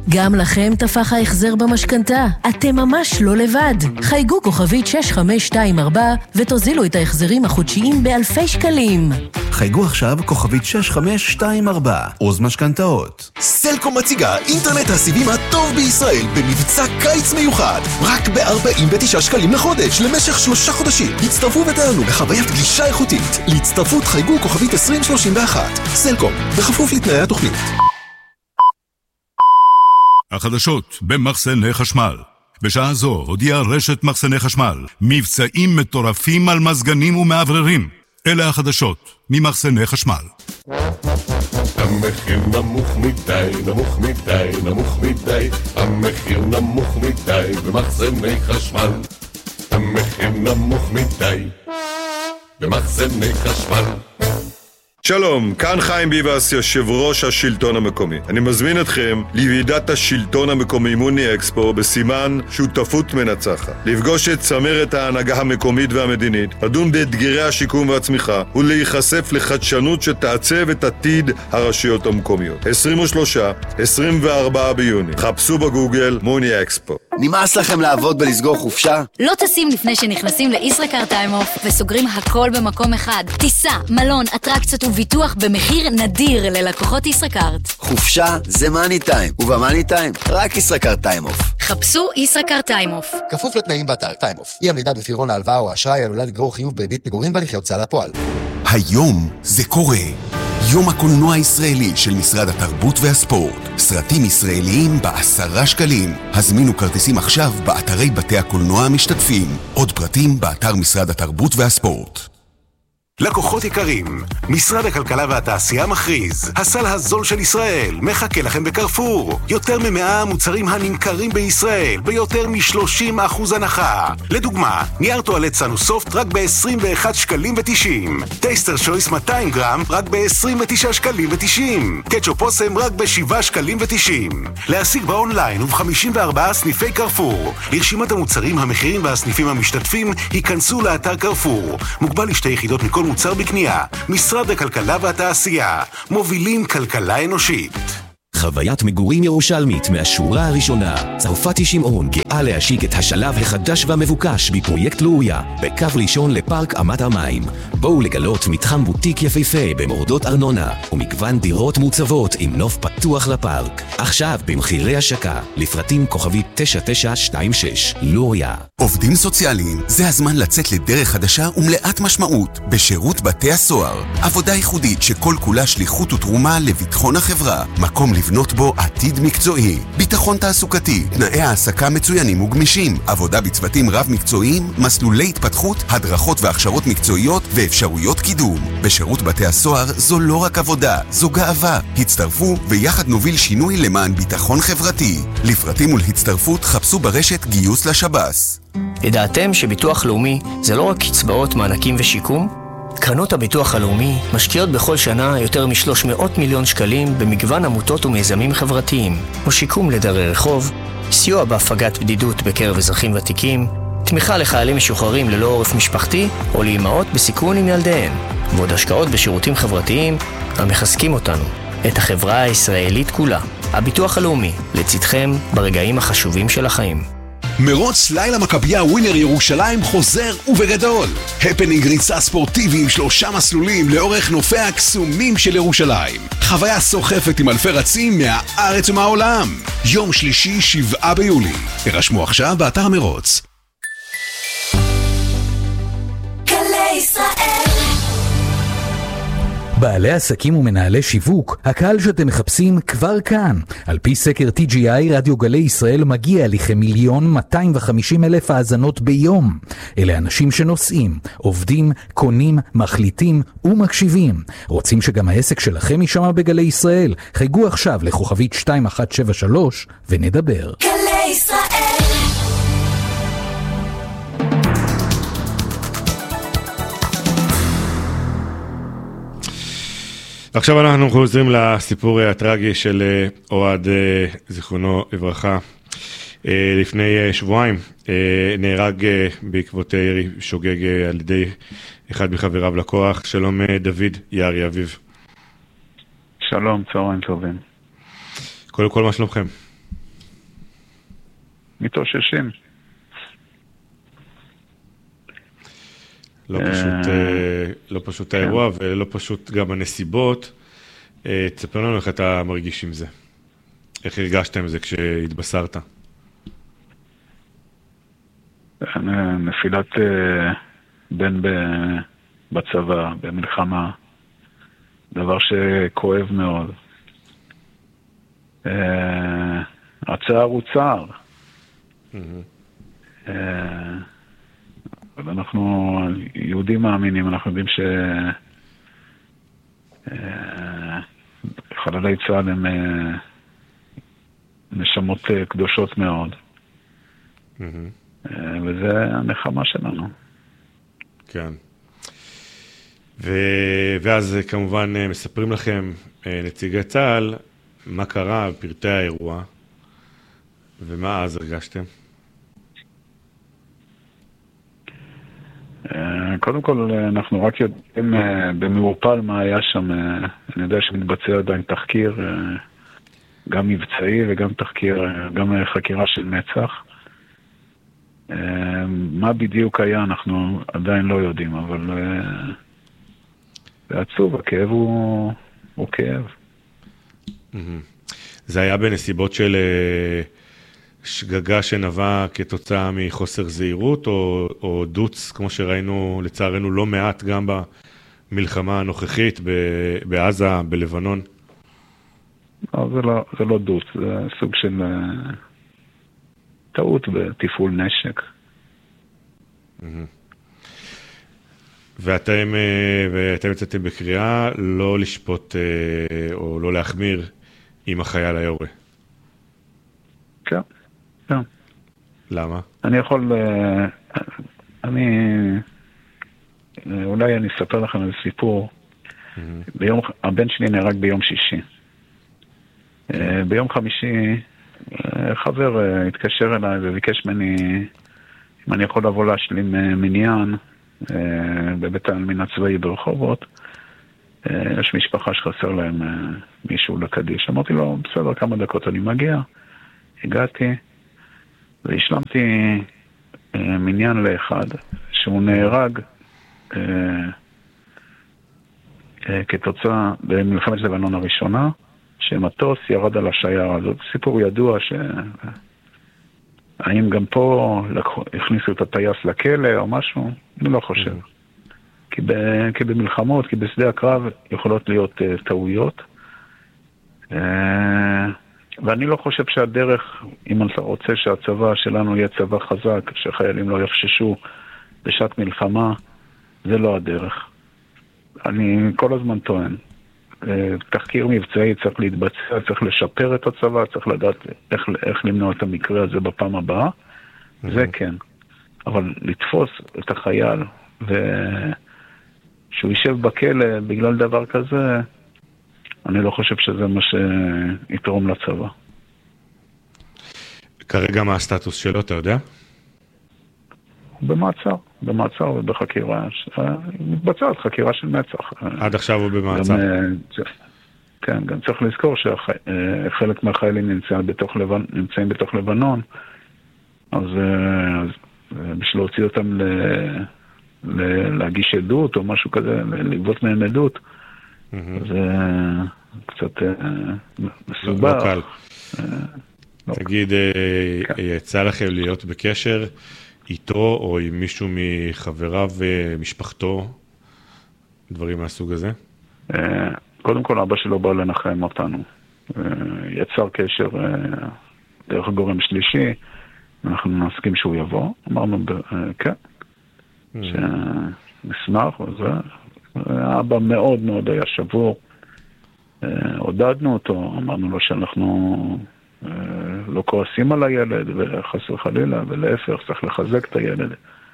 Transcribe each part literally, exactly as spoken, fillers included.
גם לכם תפח ההחזר במשכנתה. אתם ממש לא לבד. חייגו כוכבית שש חמש שתיים ארבע ותוזילו את ההחזרים החודשיים באלפי שקלים. חייגו עכשיו כוכבית שש חמש שתיים ארבע. עוז משכנתאות. סלקום מציגה אינטרנט הסיבים הטוב בישראל במבצע קיץ מיוחד. רק ב-ארבעים ותשעה שקלים לחודש למשך שלושה חודשים. הצטרפו ותענו בחוויית גלישה איכותית. להצטרפות חייגו כוכבית עשרים שלושים ואחת. סלקום, בכפוף לתנאי התוכנית. החדשות במחסני חשמל. בשעה זו הודיעה רשת מחסני חשמל מבצעים מטורפים על מזגנים ומעבררים. אלה החדשות ממחסני חשמל. המחיר נמוך מדי, נמוך מדי, נמוך מדי. המחיר נמוך מדי במחסני חשמל. המחיר נמוך מדי במחסני חשמל. שלום, כאן חיים ביבס, יושב ראש השלטון המקומי. אני מזמין אתכם לוועידת השלטון המקומי מוני אקספו בסימן שותפות מנצחת. לפגוש את צמרת ההנהגה המקומית והמדינית, לדון באתגרי השיקום והצמיחה ולהיחשף לחדשנות שתעצב את עתיד הרשויות המקומיות. עשרים ושלושה עד עשרים וארבעה ביוני. חפשו בגוגל מוני אקספו. נמאס לכם לעבוד ולסגור חופשה? לא טסים לפני שנכנסים לישראכרט טיים אוף וסוגרים הכל במקום אחד. טיסה, מלון, אטרקציות וביטוח במחיר נדיר ללקוחות ישראכרט. חופשה זה מאני טיים, ובמאני טיים רק ישראכרט טיים אוף. חפשו ישראכרט טיים אוף. כפוף לתנאים באתר טיים אוף. אי עמידה בפירעון ההלוואה או האשראי עלולה לגרור חיוב בריבית פיגורים בהליכי הוצאה לפועל. היום זה קורה. יום הקולנוע הישראלי של משרד התרבות והספורט. סרטים ישראליים בעשרה שקלים. הזמינו כרטיסים עכשיו באתרי בתי הקולנוע המשתתפים. עוד פרטים באתר משרד התרבות והספורט. לקוחות יקרים, משרד הכלכלה והתעשייה מכריז, הסל הזול של ישראל מחכה לכם בקרפור. יותר ממאה מוצרים הנמכרים בישראל ביותר מ-שלושים אחוז הנחה. לדוגמה, נייר טואלט סנוסופט רק ב-עשרים ואחד שקלים ותשעים, טייסטר שויס מאתיים גרם רק ב-עשרים ותשעה שקלים ותשעים, קטשופ אוסם רק ב-שבעה שקלים ותשעים. להשיג באונליין וב-חמישים וארבעה סניפי קרפור. לרשימת המוצרים, המחירים והסניפים המשתתפים היכנסו לאתר קרפור. מוגבל לשתי יחידות מכל מוצר בקנייה. משרד הכלכלה והתעשייה, מובילים כלכלה אנושית. חוויית מגורים ירושלמית מהשורה הראשונה. צרפתי שמעון גאה להשיק את השלב החדש והמבוקש בפרויקט לוריה, בקו ראשון לפארק אמת המים. בואו לגלות מתחם בוטיק יפהפה במורדות ארנונה, ומגוון דירות מוצבות עם נוף פתוח לפארק. עכשיו במחירי השקה, לפרטים כוכבית תשע תשע שתיים שש. לוריה. עובדים סוציאליים, זה הזמן לצאת לדרך חדשה ומלאת משמעות בשירות בתי הסוהר. עבודה ייחודית שכל כולה שליחות ותרומה לביטחון החברה. מקום לבנות בו עתיד מקצועי, ביטחון תעסוקתי, תנאי העסקה מצוינים וגמישים, עבודה בצוותים רב מקצועיים, מסלולי התפתחות, הדרכות והכשרות מקצועיות ואפשרויות קידום. בשירות בתי הסוהר זו לא רק עבודה, זו גאווה. הצטרפו ויחד נוביל שינוי למען ביטחון חברתי. לפרטים ולהצטרפות חפשו ברשת גיוס לשב"ס. ידעתם שביטוח לאומי זה לא רק קצבאות, מענקים ושיקום? קרנות הביטוח הלאומי משקיעות בכל שנה יותר מ-שלוש מאות מיליון שקלים במגוון עמותות ומיזמים חברתיים, כמו שיקום לדרי רחוב, סיוע בהפגת בדידות בקרב אזרחים ותיקים, תמיכה לחיילים משוחררים ללא עורף משפחתי או לאימהות בסיכון עם ילדיהן, ועוד השקעות בשירותים חברתיים המחזקים אותנו, את החברה הישראלית כולה. הביטוח הלאומי, לצדכם ברגעים החשובים של החיים. מרוץ לילה מכבייה ווינר ירושלים חוזר ובגדול. הפנינג ריצה ספורטיבי עם שלושה מסלולים לאורך נופי הקסומים של ירושלים. חוויה סוחפת עם אלפי רצים מהארץ ומהעולם. יום שלישי שבעה ביולי. הרשמו עכשיו באתר המרוץ. גלי ישראל. בעלי עסקים ומנהלי שיווק, הקהל שאתם מחפשים כבר כאן. על פי סקר טי ג'י איי, רדיו גלי ישראל מגיע לכמיליון מאתיים וחמישים אלף האזנות ביום. אלה אנשים שנוסעים, עובדים, קונים, מחליטים ומקשיבים. רוצים שגם העסק שלכם יישמע בגלי ישראל? חייגו עכשיו לכוכבית שתיים אחת שבע שלוש ונדבר. גלי ישראל. עכשיו אנחנו חוזרים לסיפור הטרגי של אוהד, זיכרונו לברכה. לפני שבועיים נהרג בעקבות ירי שוגג על ידי אחד מחבריו לכוח. שלום דוד יערי אביב. שלום, צהריים טובים. קודם כל, מה שלומכם? מתאוששים. לא פשוט, לא פשוט האירוע ולא פשוט גם הנסיבות. תספר לנו איך אתה מרגיש עם זה. איך הרגשת עם זה כשהתבשרת? נפילת בן בצבא, במלחמה, דבר שכואב מאוד. הצער הוא צער. אבל אנחנו יהודים מאמינים, אנחנו יודעים ש... חללי צה"ל הם נשמות קדושות מאוד. וזה הנחמה שלנו. כן. ו- ואז כמובן מספרים לכם נציגי צה"ל מה קרה בפרטי האירוע, ומה אז הרגשתם? קודם כל אנחנו רק יודעים במעורפל מה היה שם. אני יודע שמתבצע עדיין תחקיר, גם מבצעי וגם תחקיר, גם חקירה של מצ"ח. מה בדיוק היה אנחנו עדיין לא יודעים, אבל זה עצוב, הכאב הוא, הוא כאב. זה היה בנסיבות של שגגה שנבע כתוצאה מחוסר זהירות, או, או דוץ, כמו שראינו לצערנו לא מעט גם במלחמה הנוכחית בעזה, בלבנון? לא, זה לא, זה לא דוץ, זה סוג של טעות בתפעול נשק. ואתם, ואתם יצאתם בקריאה לא לשפוט או לא להחמיר עם החייל היורה. כן, כן. למה? אני יכול, אני, אולי אני אספר לכם איזה סיפור. ביום, הבן שלי נהרג ביום שישי. ביום חמישי חבר התקשר אליי וביקש ממני אם אני יכול לבוא להשלים מניין בבית העלמין הצבאי ברחובות. יש משפחה שחסר להם מישהו לקדיש. אמרתי לו, בסדר, כמה דקות אני מגיע. הגעתי והשלמתי מניין לאחד שהוא נהרג כתוצאה במלחמת לבנון הראשונה, שמטוס ירד על השיירה הזאת. סיפור ידוע ש... האם גם פה הכניסו את הטייס לכלא או משהו? אני לא חושב. כי, ב... כי במלחמות, כי בשדה הקרב יכולות להיות uh, טעויות. Uh, ואני לא חושב שהדרך, אם אתה רוצה שהצבא שלנו יהיה צבא חזק, שחיילים לא יחששו בשעת מלחמה, זה לא הדרך. אני כל הזמן טוען. תחקיר מבצעי צריך להתבצע, צריך לשפר את הצבא, צריך לדעת איך, איך למנוע את המקרה הזה בפעם הבאה. זה כן. אבל לתפוס את החייל ושהוא יישב בכלא בגלל דבר כזה, אני לא חושב שזה מה שיתרום לצבא. כרגע מה הסטטוס שלו, אתה יודע? במעצר, במעצר ובחקירה, מתבצעת חקירה של מצ"ח. עד עכשיו הוא במעצר. כן, גם צריך לזכור שחלק מהחיילים נמצאים בתוך לבנון, נמצאים בתוך לבנון, אז בשביל להוציא אותם להגיש עדות או משהו כזה, לגבות מהם עדות, זה קצת מסובך. לא קל. תגיד, יצא לכם להיות בקשר איתו או עם מישהו מחבריו ומשפחתו, דברים מהסוג הזה? קודם כל, אבא שלו בא לנחם אותנו. יצר קשר דרך גורם שלישי, אנחנו נסכים שהוא יבוא. אמרנו, כן, שנשמח וזה. האבא מאוד מאוד היה שבור. עודדנו אותו, אמרנו לו שאנחנו לא כועסים על הילד וחס וחלילה, ולהפך, צריך לחזק את הילד.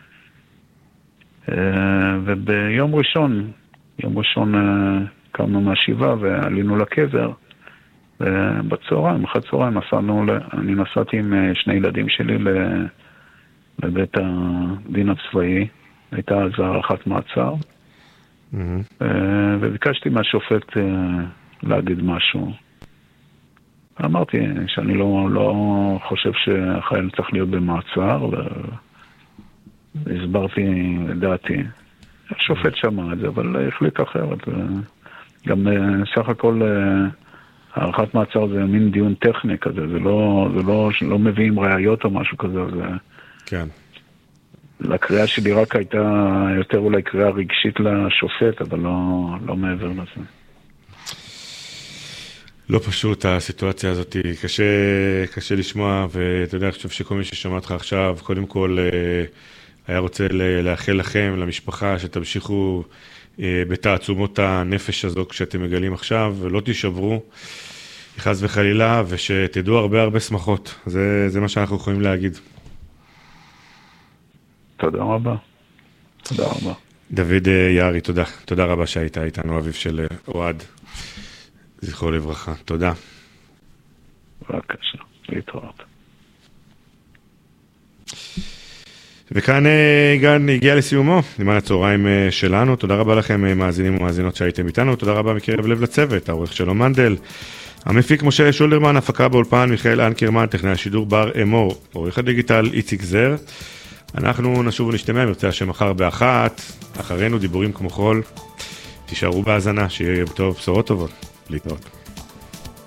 וביום ראשון, יום ראשון קמנו מהשיבה ועלינו לקבר, ובצהריים, אחת צהריים, נסענו, אני נסעתי עם שני ילדים שלי לבית הדין הצבאי, הייתה אז הערכת מעצר, וביקשתי מהשופט להגיד משהו. אמרתי שאני לא, לא חושב שהחייל צריך להיות במעצר, והסברתי לדעתי. השופט שמע את זה, אבל החליט אחרת. גם סך הכל הערכת מעצר זה מין דיון טכני כזה, זה לא, זה לא, לא מביאים ראיות או משהו כזה. זה... כן. לקריאה שלי רק הייתה יותר אולי קריאה רגשית לשופט, אבל לא, לא מעבר לזה. לא פשוט הסיטואציה הזאת, קשה, קשה לשמוע, ואתה יודע, אני חושב שכל מי ששמע אותך עכשיו, קודם כל היה רוצה לאחל לכם, למשפחה, שתמשיכו בתעצומות הנפש הזו כשאתם מגלים עכשיו, ולא תישברו, חס וחלילה, ושתדעו הרבה הרבה שמחות. זה, זה מה שאנחנו יכולים להגיד. תודה רבה. תודה רבה. דוד יערי, תודה. תודה רבה שהיית איתנו, אביו של אוהד. זכרו לברכה. תודה. בבקשה, להתראות. וכאן גן הגיע לסיומו, זמן הצהריים שלנו. תודה רבה לכם, מאזינים ומאזינות שהייתם איתנו. תודה רבה מקרב לב לצוות, העורך שלום מנדל. המפיק משה שולדרמן, הפקה באולפן מיכאל אנקרמן, טכנאי השידור בר אמור, עורך הדיגיטל איציק זר. אנחנו נשוב ונשתמע, מרצה השם מחר באחת, אחרינו דיבורים כמו חול. תישארו בהאזנה, שיהיה טוב, בשורות טובות. להתראות.